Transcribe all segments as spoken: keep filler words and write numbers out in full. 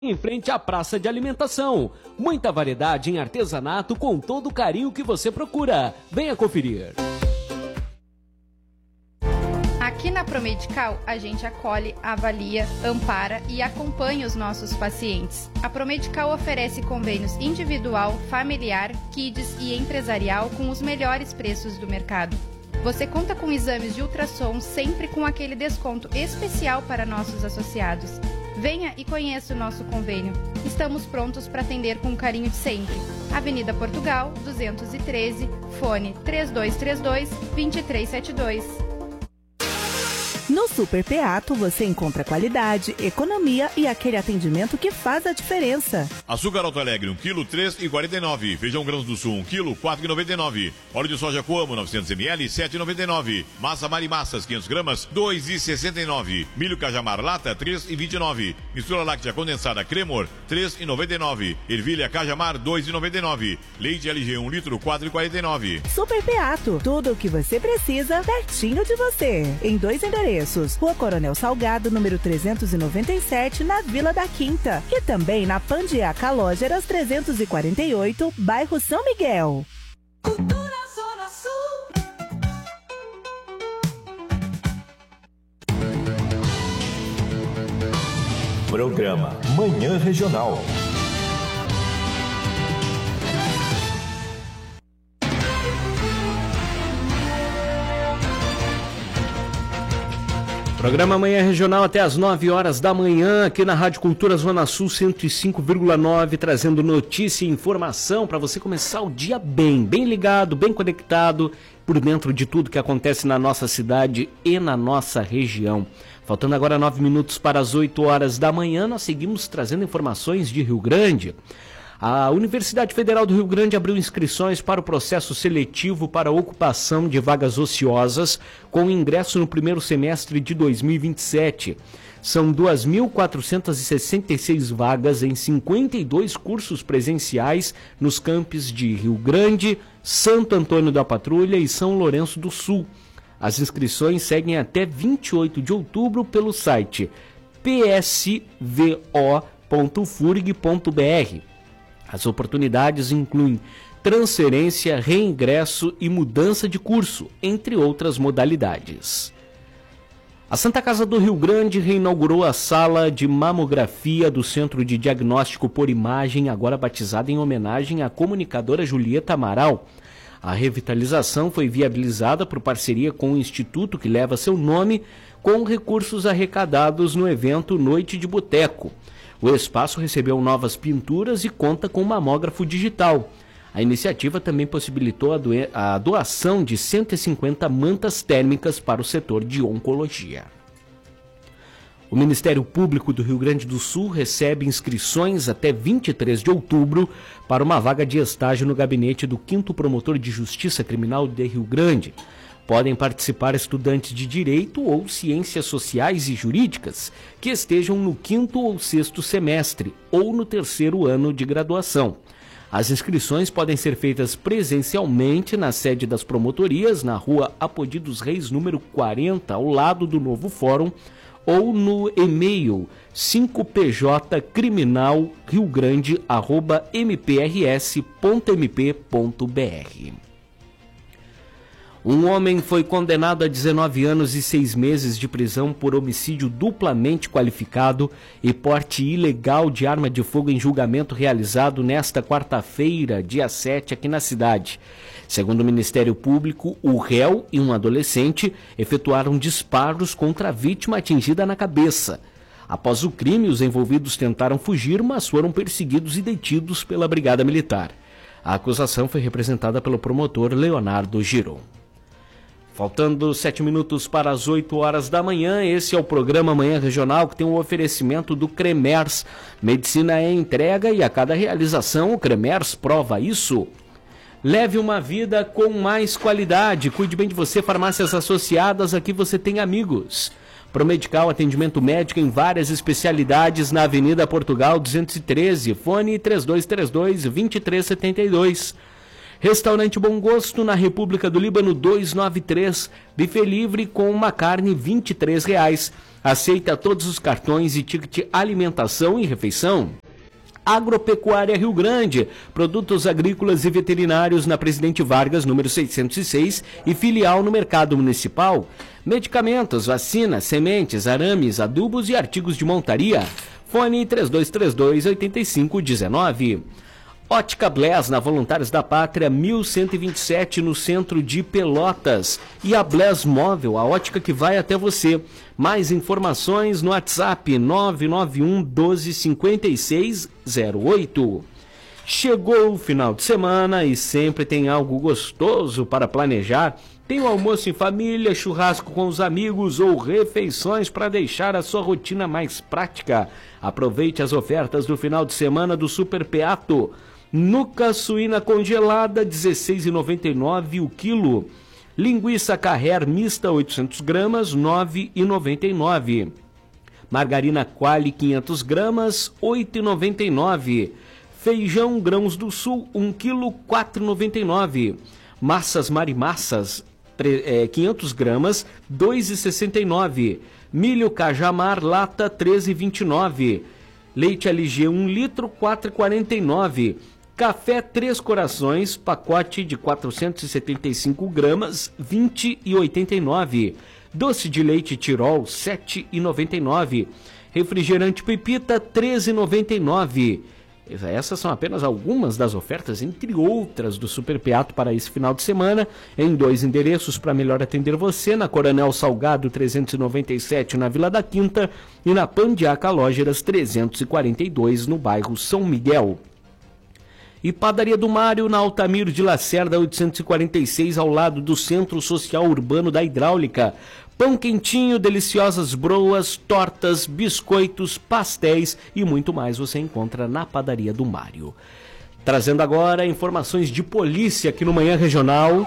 em frente à praça de alimentação. Muita variedade em artesanato com todo o carinho que você procura. Venha conferir. Aqui na Promedical, a gente acolhe, avalia, ampara e acompanha os nossos pacientes. A Promedical oferece convênios individual, familiar, kids e empresarial com os melhores preços do mercado. Você conta com exames de ultrassom sempre com aquele desconto especial para nossos associados. Venha e conheça o nosso convênio. Estamos prontos para atender com o carinho de sempre. Avenida Portugal, duzentos e treze, fone três dois três dois, dois três sete dois. No Super Peato você encontra qualidade, economia e aquele atendimento que faz a diferença. Açúcar Alto Alegre, um quilo, três reais e quarenta e nove centavos. Feijão Grãos do Sul, um quilo, quatro reais e noventa e nove centavos. Óleo de soja Coamo, novecentos mililitros, sete reais e noventa e nove centavos. Massa Marimassas, quinhentas gramas, dois reais e sessenta e nove centavos. Milho Cajamar Lata, três reais e vinte e nove centavos. Mistura láctea condensada Cremor, três reais e noventa e nove centavos. Ervilha Cajamar, dois reais e noventa e nove centavos. Leite L G, um litro, quatro reais e quarenta e nove centavos. Super Peato, tudo o que você precisa pertinho de você. Em dois endereços, Rua Coronel Salgado, número trezentos e noventa e sete, na Vila da Quinta. E também na Pandiaca Lógeras trezentos e quarenta e oito, bairro São Miguel. Cultura Zona Sul. Programa Manhã Regional. Programa Manhã Regional até às nove horas da manhã, aqui na Rádio Cultura Zona Sul cento e cinco vírgula nove, trazendo notícia e informação para você começar o dia bem, bem ligado, bem conectado, por dentro de tudo que acontece na nossa cidade e na nossa região. Faltando agora nove minutos para as oito horas da manhã, nós seguimos trazendo informações de Rio Grande. A Universidade Federal do Rio Grande abriu inscrições para o processo seletivo para a ocupação de vagas ociosas com ingresso no primeiro semestre de dois mil e vinte e sete. São duas mil quatrocentas e sessenta e seis vagas em cinquenta e dois cursos presenciais nos campos de Rio Grande, Santo Antônio da Patrulha e São Lourenço do Sul. As inscrições seguem até vinte e oito de outubro pelo site p s v o ponto f u r g ponto b r. As oportunidades incluem transferência, reingresso e mudança de curso, entre outras modalidades. A Santa Casa do Rio Grande reinaugurou a sala de mamografia do Centro de Diagnóstico por Imagem, agora batizada em homenagem à comunicadora Julieta Amaral. A revitalização foi viabilizada por parceria com o instituto que leva seu nome, com recursos arrecadados no evento Noite de Boteco. O espaço recebeu novas pinturas e conta com mamógrafo digital. A iniciativa também possibilitou a, do... a doação de cento e cinquenta mantas térmicas para o setor de oncologia. O Ministério Público do Rio Grande do Sul recebe inscrições até vinte e três de outubro para uma vaga de estágio no gabinete do quinto Promotor de Justiça Criminal de Rio Grande. Podem participar estudantes de Direito ou Ciências Sociais e Jurídicas que estejam no quinto ou sexto semestre ou no terceiro ano de graduação. As inscrições podem ser feitas presencialmente na sede das promotorias, na Rua Apodi dos Reis, número quarenta, ao lado do novo fórum, ou no e-mail cinco p j criminal rio grande arroba m p r s ponto m p ponto b r. Um homem foi condenado a dezenove anos e seis meses de prisão por homicídio duplamente qualificado e porte ilegal de arma de fogo em julgamento realizado nesta quarta-feira, dia sete, aqui na cidade. Segundo o Ministério Público, o réu e um adolescente efetuaram disparos contra a vítima atingida na cabeça. Após o crime, os envolvidos tentaram fugir, mas foram perseguidos e detidos pela Brigada Militar. A acusação foi representada pelo promotor Leonardo Giron. Faltando sete minutos para as oito horas da manhã, esse é o programa Manhã Regional, que tem um oferecimento do Cremers. Medicina é entrega e a cada realização o Cremers prova isso. Leve uma vida com mais qualidade. Cuide bem de você, farmácias associadas, aqui você tem amigos. Promedical, atendimento médico em várias especialidades na Avenida Portugal duzentos e treze, fone três dois três dois, dois três sete dois. Restaurante Bom Gosto, na República do Líbano, duzentos e noventa e três. Buffet livre com uma carne, vinte e três reais. Aceita todos os cartões e ticket alimentação e refeição. Agropecuária Rio Grande, produtos agrícolas e veterinários na Presidente Vargas, número seiscentos e seis, e filial no Mercado Municipal. Medicamentos, vacinas, sementes, arames, adubos e artigos de montaria. Fone três dois três dois, oito cinco um nove. Ótica Bless, na Voluntários da Pátria, mil cento e vinte e sete, no centro de Pelotas. E a Bless Móvel, a ótica que vai até você. Mais informações no WhatsApp nove nove um, doze, cinquenta e seis, zero oito. Chegou o final de semana e sempre tem algo gostoso para planejar. Tem o almoço em família, churrasco com os amigos ou refeições para deixar a sua rotina mais prática. Aproveite as ofertas do final de semana do Super Peato. Nuca suína congelada, dezesseis reais e noventa e nove centavos o quilo. Linguiça Carrer mista, oitocentos gramas, nove reais e noventa e nove centavos. Margarina Quali, quinhentas gramas, oito reais e noventa e nove centavos. Feijão Grãos do Sul, um quilo, quatro reais e noventa e nove centavos. Massas Marimassas, quinhentas gramas, dois reais e sessenta e nove centavos. Milho Cajamar, lata, treze reais e vinte e nove centavos. Leite L G, um litro, quatro reais e quarenta e nove centavos. Café Três Corações, pacote de quatrocentas e setenta e cinco gramas, vinte reais e oitenta e nove centavos. Doce de leite Tirol, sete reais e noventa e nove centavos. Refrigerante Pepita, treze reais e noventa e nove centavos. Essas são apenas algumas das ofertas, entre outras, do Super Peato para esse final de semana, em dois endereços para melhor atender você, na Coronel Salgado trezentos e noventa e sete, na Vila da Quinta, e na Pandiaca Lógeras trezentos e quarenta e dois, no bairro São Miguel. E Padaria do Mário, na Altamiro de Lacerda, oitocentos e quarenta e seis, ao lado do Centro Social Urbano da Hidráulica. Pão quentinho, deliciosas broas, tortas, biscoitos, pastéis e muito mais você encontra na Padaria do Mário. Trazendo agora informações de polícia aqui no Manhã Regional.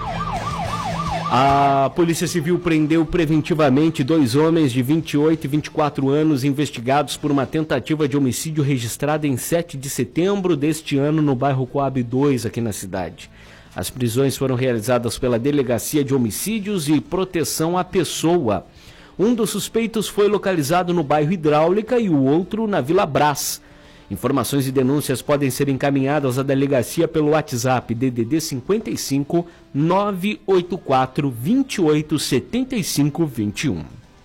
A Polícia Civil prendeu preventivamente dois homens de vinte e oito e vinte e quatro anos investigados por uma tentativa de homicídio registrada em sete de setembro deste ano no bairro Coab dois, aqui na cidade. As prisões foram realizadas pela Delegacia de Homicídios e Proteção à Pessoa. Um dos suspeitos foi localizado no bairro Hidráulica e o outro na Vila Brás. Informações e denúncias podem ser encaminhadas à delegacia pelo WhatsApp D D D cinquenta e cinco, nove oito quatro, vinte e oito, setenta e cinco, vinte e um.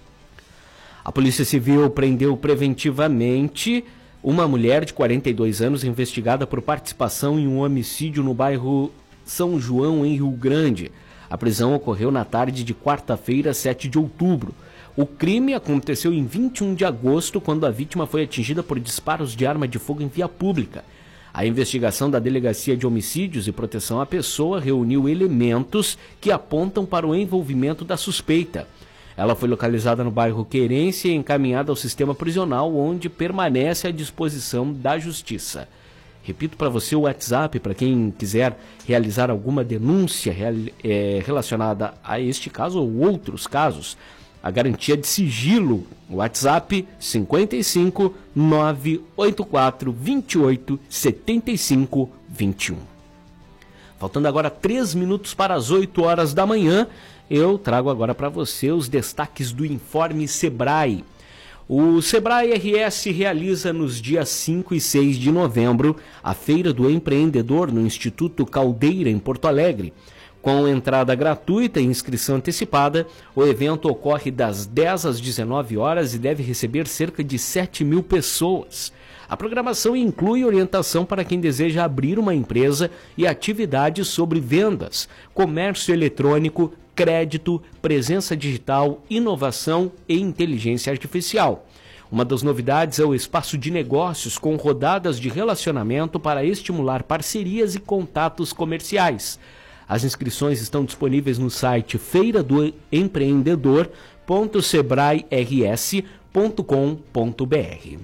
A Polícia Civil prendeu preventivamente uma mulher de quarenta e dois anos investigada por participação em um homicídio no bairro São João, em Rio Grande. A prisão ocorreu na tarde de quarta-feira, sete de outubro. O crime aconteceu em vinte e um de agosto, quando a vítima foi atingida por disparos de arma de fogo em via pública. A investigação da Delegacia de Homicídios e Proteção à Pessoa reuniu elementos que apontam para o envolvimento da suspeita. Ela foi localizada no bairro Querência e encaminhada ao sistema prisional, onde permanece à disposição da Justiça. Repito para você o WhatsApp, para quem quiser realizar alguma denúncia é, relacionada a este caso ou outros casos. A garantia de sigilo, WhatsApp cinquenta e cinco, nove oito quatro, vinte e oito, setenta e cinco, vinte e um. Faltando agora três minutos para as oito horas da manhã, eu trago agora para você os destaques do Informe Sebrae. O Sebrae R S realiza nos dias cinco e seis de novembro a Feira do Empreendedor no Instituto Caldeira, em Porto Alegre. Com entrada gratuita e inscrição antecipada, o evento ocorre das dez às dezenove horas e deve receber cerca de sete mil pessoas. A programação inclui orientação para quem deseja abrir uma empresa e atividades sobre vendas, comércio eletrônico, crédito, presença digital, inovação e inteligência artificial. Uma das novidades é o espaço de negócios com rodadas de relacionamento para estimular parcerias e contatos comerciais. As inscrições estão disponíveis no site feira do empreendedor ponto sebrae r s ponto com ponto b r.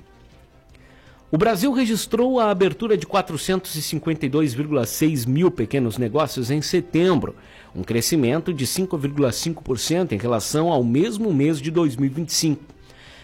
O Brasil registrou a abertura de quatrocentos e cinquenta e dois vírgula seis mil pequenos negócios em setembro, um crescimento de cinco vírgula cinco por cento em relação ao mesmo mês de dois mil e vinte e cinco.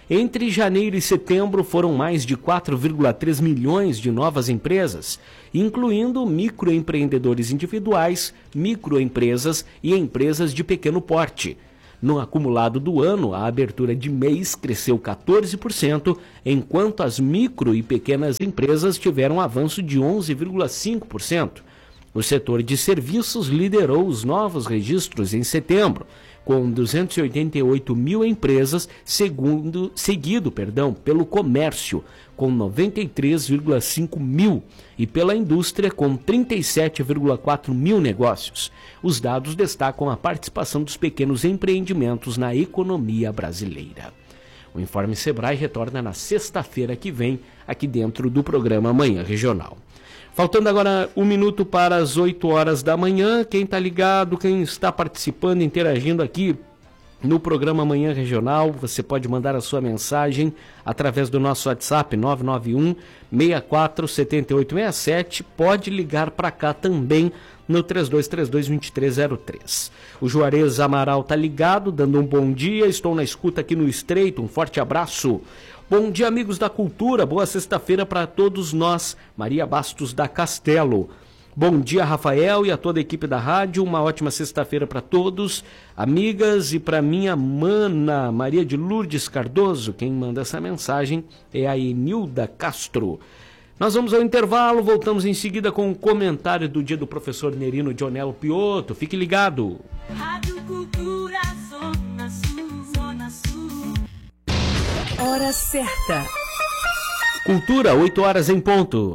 Entre janeiro e setembro foram mais de quatro vírgula três milhões de novas empresas, incluindo microempreendedores individuais, microempresas e empresas de pequeno porte. No acumulado do ano, a abertura de mês cresceu quatorze por cento, enquanto as micro e pequenas empresas tiveram um avanço de onze vírgula cinco por cento. O setor de serviços liderou os novos registros em setembro, com duzentas e oitenta e oito mil empresas, segundo, seguido perdão, pelo comércio, com noventa e três vírgula cinco mil, e pela indústria, com trinta e sete vírgula quatro mil negócios. Os dados destacam a participação dos pequenos empreendimentos na economia brasileira. O Informe Sebrae retorna na sexta-feira que vem, aqui dentro do programa Manhã Regional. Faltando agora um minuto para as oito horas da manhã, quem está ligado, quem está participando, interagindo aqui no programa Manhã Regional, você pode mandar a sua mensagem através do nosso WhatsApp nove nove um, seis quatro sete oito seis sete, pode ligar para cá também no três dois três dois, dois três zero três. O Juarez Amaral está ligado, dando um bom dia, estou na escuta aqui no Estreito, um forte abraço. Bom dia, amigos da cultura, boa sexta-feira para todos nós. Maria Bastos da Castelo. Bom dia, Rafael, e a toda a equipe da rádio, uma ótima sexta-feira para todos, amigas, e para minha mana, Maria de Lourdes Cardoso. Quem manda essa mensagem é a Enilda Castro. Nós vamos ao intervalo, voltamos em seguida com o comentário do dia do professor Nerino Dionello Piotto. Fique ligado. Rádio Cultura Zona Sul, Zona Sul. Hora certa. Cultura, oito horas em ponto.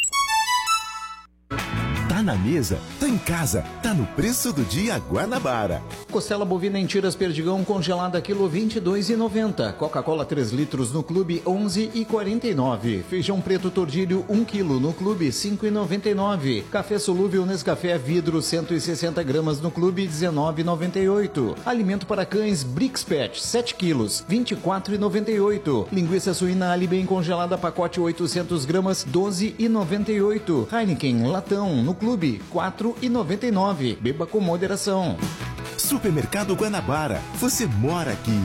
Tá na mesa, tá em casa, tá no preço do dia Guanabara. Costela bovina em tiras perdigão congelada quilo vinte e dois reais e noventa centavos. Coca-Cola três litros no clube onze reais e quarenta e nove centavos. Feijão preto tordilho um quilo no clube cinco reais e noventa e nove centavos. Café solúvel Nescafé vidro cento e sessenta gramas no clube dezenove reais e noventa e oito centavos. Alimento para cães Brix Pet sete quilos vinte e quatro reais e noventa e oito centavos. Linguiça suína Alibem congelada pacote oitocentas gramas doze reais e noventa e oito centavos. Heineken latão no clube quatro reais e noventa e nove centavos. Beba com moderação. Supermercado Guanabara, você mora aqui.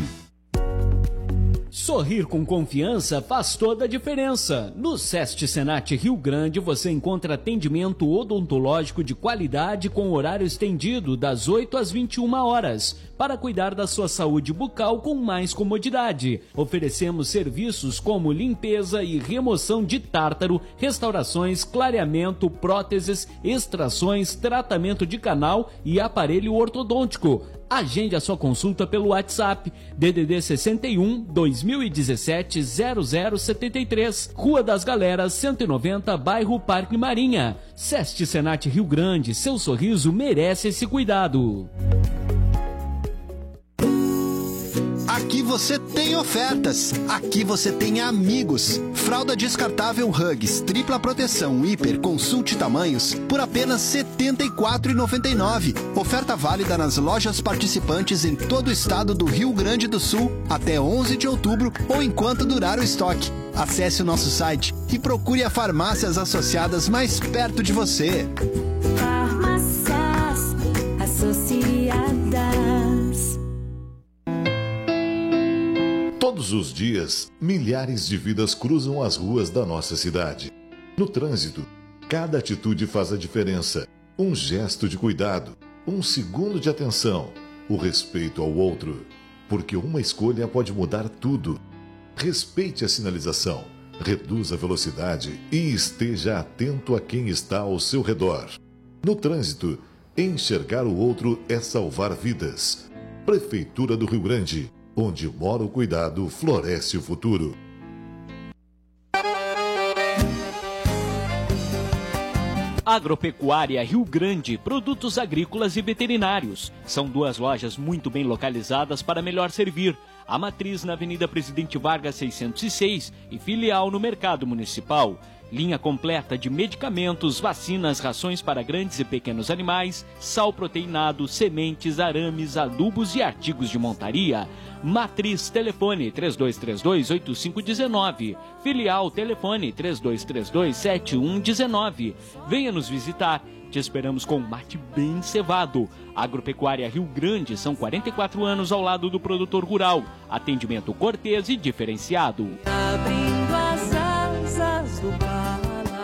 Sorrir com confiança faz toda a diferença. No Sesti Senat Rio Grande você encontra atendimento odontológico de qualidade com horário estendido das oito às vinte e uma horas, para cuidar da sua saúde bucal com mais comodidade. Oferecemos serviços como limpeza e remoção de tártaro, restaurações, clareamento, próteses, extrações, tratamento de canal e aparelho ortodôntico. Agende a sua consulta pelo WhatsApp D D D sessenta e um, dois mil e dezessete, zero zero setenta e três, Rua das Galeras, cento e noventa, bairro Parque Marinha. Sesti Senat Rio Grande, seu sorriso merece esse cuidado. Aqui você tem ofertas, aqui você tem amigos. Fralda descartável Huggies, tripla proteção, hiper, consulte tamanhos, por apenas setenta e quatro reais e noventa e nove centavos. Oferta válida nas lojas participantes em todo o estado do Rio Grande do Sul, até onze de outubro ou enquanto durar o estoque. Acesse o nosso site e procure a farmácias associadas mais perto de você. Farmácias Associadas. Todos os dias, milhares de vidas cruzam as ruas da nossa cidade. No trânsito, cada atitude faz a diferença. Um gesto de cuidado, um segundo de atenção, o respeito ao outro. Porque uma escolha pode mudar tudo. Respeite a sinalização, reduza a velocidade e esteja atento a quem está ao seu redor. No trânsito, enxergar o outro é salvar vidas. Prefeitura do Rio Grande. Onde mora o cuidado, floresce o futuro. Agropecuária Rio Grande, produtos agrícolas e veterinários. São duas lojas muito bem localizadas para melhor servir. A matriz na Avenida Presidente Vargas seiscentos e seis e filial no Mercado Municipal. Linha completa de medicamentos, vacinas, rações para grandes e pequenos animais, sal proteinado, sementes, arames, adubos e artigos de montaria. Matriz, telefone três dois três dois, oito cinco um nove. Filial, telefone três dois três dois, sete um um nove. Venha nos visitar. Te esperamos com um mate bem cevado. Agropecuária Rio Grande, são quarenta e quatro anos ao lado do produtor rural. Atendimento cortês e diferenciado. Abrindo as asas do mar.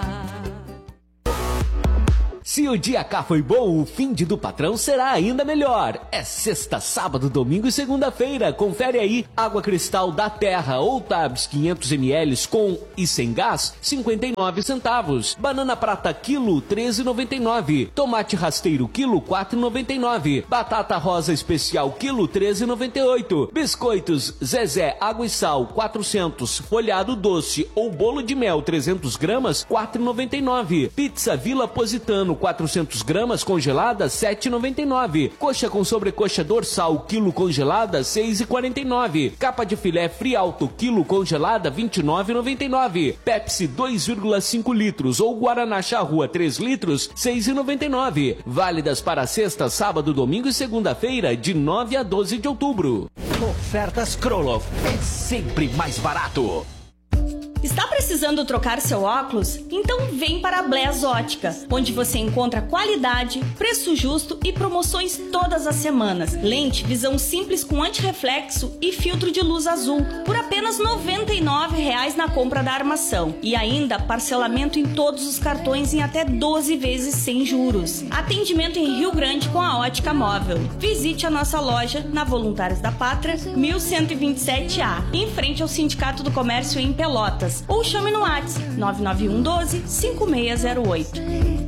Se o dia K foi bom, o fim de do patrão será ainda melhor. É sexta, sábado, domingo e segunda-feira. Confere aí. Água Cristal da Terra ou Tabs quinhentos mililitros com e sem gás, cinquenta e nove centavos. Banana prata quilo, treze reais e noventa e nove centavos. Tomate rasteiro quilo, quatro reais e noventa e nove centavos. Batata rosa especial quilo, treze reais e noventa e oito centavos. Biscoitos Zezé Água e Sal, quatrocentos. Folhado doce ou bolo de mel, trezentos gramas, quatro reais e noventa e nove centavos. Pizza Vila Positano, quatrocentos gramas, congelada, sete reais e noventa e nove centavos. Coxa com sobrecoxa dorsal, quilo congelada, seis reais e quarenta e nove centavos. Capa de filé Frialto, quilo congelada, vinte e nove reais e noventa e nove centavos. Pepsi dois vírgula cinco litros ou Guaraná Charrua três litros, seis reais e noventa e nove centavos. Válidas para sexta, sábado, domingo e segunda-feira, de nove a doze de outubro. Ofertas Kroloff, é sempre mais barato. Está precisando trocar seu óculos? Então vem para a Blés Ótica, onde você encontra qualidade, preço justo e promoções todas as semanas. Lente visão simples com antirreflexo e filtro de luz azul por apenas noventa e nove reais na compra da armação. E ainda parcelamento em todos os cartões em até doze vezes sem juros. Atendimento em Rio Grande com a Ótica Móvel. Visite a nossa loja na Voluntários da Pátria, mil cento e vinte e sete A, em frente ao Sindicato do Comércio em Pelotas. Ou chame no WhatsApp nove nove um doze, cinco seis zero oito.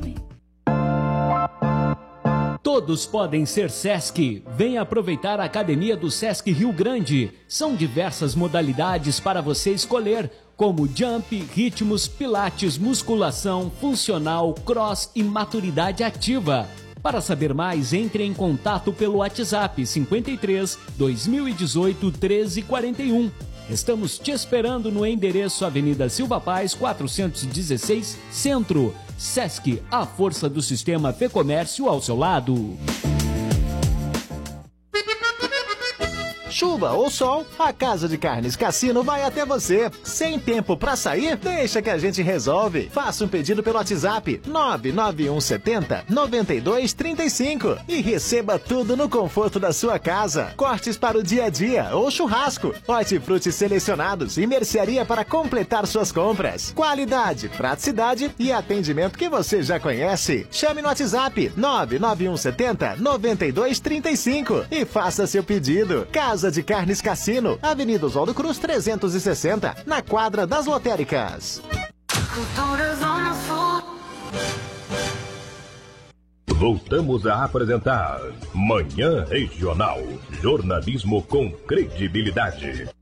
Todos podem ser Sesc. Venha aproveitar a Academia do Sesc Rio Grande. São diversas modalidades para você escolher, como jump, ritmos, pilates, musculação, funcional, cross e maturidade ativa. Para saber mais, entre em contato pelo WhatsApp cinquenta e três, dois mil e dezoito, treze quarenta e um. Estamos te esperando no endereço Avenida Silva Paz, quatrocentos e dezesseis, Centro. Sesc, a força do sistema Fê Comércio ao seu lado. Chuva ou sol, a Casa de Carnes Cassino vai até você. Sem tempo pra sair? Deixa que a gente resolve. Faça um pedido pelo WhatsApp nove nove um sete zero, nove dois três cinco e receba tudo no conforto da sua casa. Cortes para o dia a dia ou churrasco, hortifrutis selecionados e mercearia para completar suas compras. Qualidade, praticidade e atendimento que você já conhece. Chame no WhatsApp nove nove um sete zero, nove dois três cinco e faça seu pedido. Casa de Carnes Cassino, Avenida Oswaldo Cruz trezentos e sessenta, na quadra das lotéricas. Voltamos a apresentar Manhã Regional. Jornalismo com credibilidade.